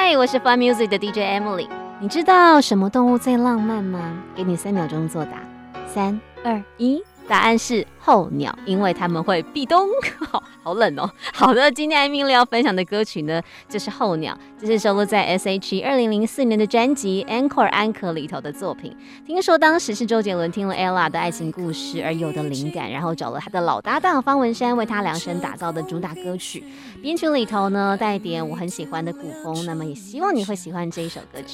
嗨，我是 Fun Music 的 DJ Emily。你知道什么动物最浪漫吗？给你3秒钟作答。3、2、1，答案是候鸟，因为它们会壁咚。好冷哦。好的，今天Emily要分享的歌曲呢，就是候鸟，这是收录在 S.H.E 2004年的专辑《Anchor》安可里头的作品。听说当时是周杰伦听了 Ella 的爱情故事而有的灵感，然后找了他的老搭档方文山为他量身打造的主打歌曲。编曲里头呢带点我很喜欢的古风，那么也希望你会喜欢这一首歌曲。